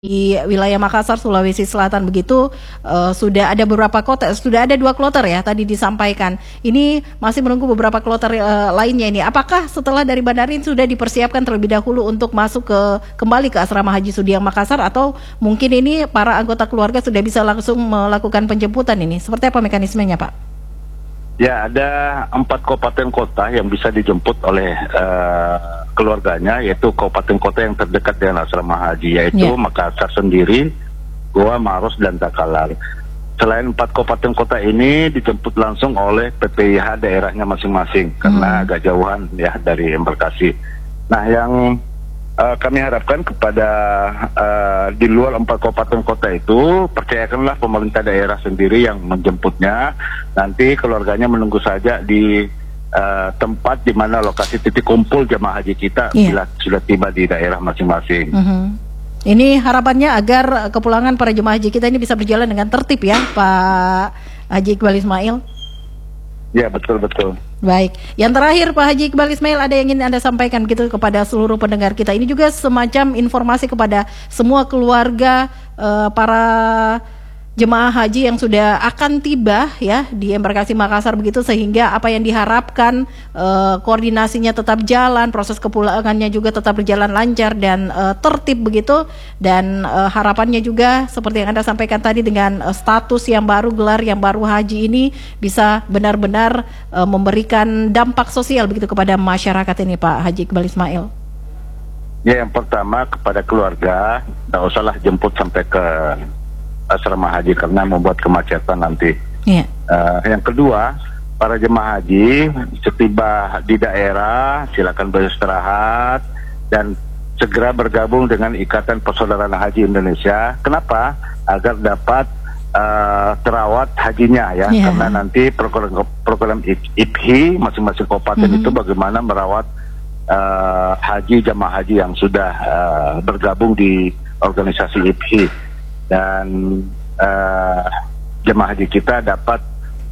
Di wilayah Makassar, Sulawesi Selatan begitu, sudah ada beberapa kota, sudah ada 2 kloter ya tadi disampaikan. Ini masih menunggu beberapa kloter lainnya ini. Apakah setelah dari bandara ini sudah dipersiapkan terlebih dahulu untuk masuk kembali ke asrama Haji Sudiang Makassar, atau mungkin ini para anggota keluarga sudah bisa langsung melakukan penjemputan ini? Seperti apa mekanismenya, Pak? Ya, ada 4 kabupaten kota yang bisa dijemput oleh keluarganya, yaitu kabupaten kota yang terdekat dengan asrama haji, yaitu Makassar sendiri, Goa, Maros, dan Takalar. Selain 4 kabupaten kota ini dijemput langsung oleh PPIH daerahnya masing-masing, karena agak jauhan ya dari embarkasi. Nah, yang kami harapkan kepada di luar 4 kabupaten kota itu, percayakanlah pemerintah daerah sendiri yang menjemputnya. Nanti keluarganya menunggu saja di tempat di mana lokasi titik kumpul jemaah haji kita bila sudah tiba di daerah masing-masing. Ini harapannya agar kepulangan para jemaah haji kita ini bisa berjalan dengan tertib ya, Pak Haji Iqbal Ismail. Ya, betul-betul. Baik, yang terakhir Pak Haji Iqbal Ismail, ada yang ingin Anda sampaikan gitu kepada seluruh pendengar kita. Ini juga semacam informasi kepada semua keluarga para jemaah haji yang sudah akan tiba ya di embarkasi Makassar begitu, sehingga apa yang diharapkan koordinasinya tetap jalan, proses kepulangannya juga tetap berjalan lancar dan tertib begitu, dan harapannya juga seperti yang Anda sampaikan tadi, dengan status yang baru, gelar yang baru haji ini bisa benar-benar memberikan dampak sosial begitu kepada masyarakat ini, Pak Haji Iqbal Ismail. Ya, yang pertama kepada keluarga, tidak usahlah jemput sampai ke asrama haji karena membuat kemacetan nanti. Yang kedua, para jemaah haji setiba di daerah silakan beristirahat dan segera bergabung dengan Ikatan Persaudaraan Haji Indonesia. Kenapa? Agar dapat terawat hajinya ya, karena nanti program IPHI masing-masing kabupaten itu bagaimana merawat haji jemaah haji yang sudah bergabung di organisasi IPHI. Dan jemaah haji kita dapat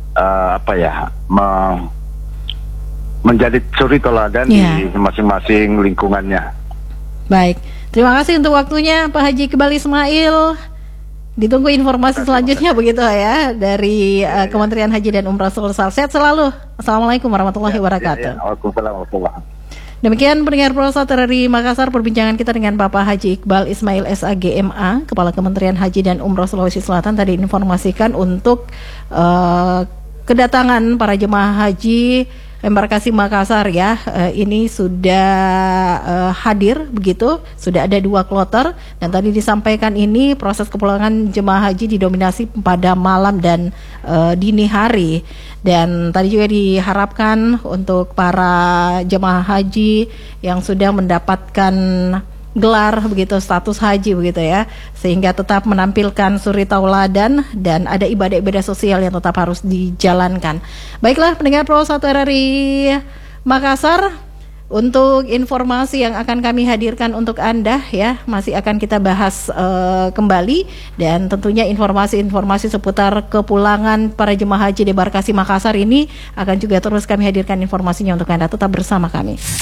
menjadi suri teladan di masing-masing lingkungannya. Baik, terima kasih untuk waktunya Pak Haji Iqbal Ismail. Ditunggu informasi selanjutnya begitu ya dari Kementerian Haji dan Umrah Sulsel. Sehat selalu. Assalamualaikum warahmatullahi wabarakatuh. Waalaikumsalam warahmatullahi wabarakatuh. Demikian pendengar Polsat dari Makassar, perbincangan kita dengan Bapak Haji Iqbal Ismail SAGMA, Kepala Kementerian Haji dan Umrah Sulawesi Selatan. Tadi informasikan untuk kedatangan para jemaah haji embarkasi Makassar ya, ini sudah hadir begitu, sudah ada 2 kloter, dan tadi disampaikan ini proses kepulangan jemaah haji didominasi pada malam dan dini hari. Dan tadi juga diharapkan untuk para jemaah haji yang sudah mendapatkan gelar begitu, status haji begitu ya, sehingga tetap menampilkan suri tauladan dan ada ibadah-ibadah sosial yang tetap harus dijalankan. Baiklah pendengar Pro 1 RRI Makassar, untuk informasi yang akan kami hadirkan untuk Anda ya, masih akan kita bahas kembali, dan tentunya informasi-informasi seputar kepulangan para jemaah haji di embarkasi Makassar ini akan juga terus kami hadirkan informasinya untuk Anda. Tetap bersama kami.